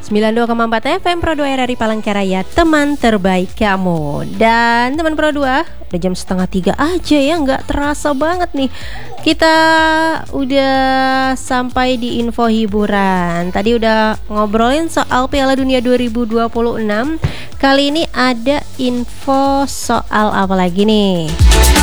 92,4 FM Pro 2 RRI Palangkaraya, teman terbaik kamu. Dan teman Pro 2, udah jam 2:30 aja ya, nggak terasa banget nih. Kita udah sampai di info hiburan. Tadi udah ngobrolin soal Piala Dunia 2026. Kali ini ada info soal apa lagi nih?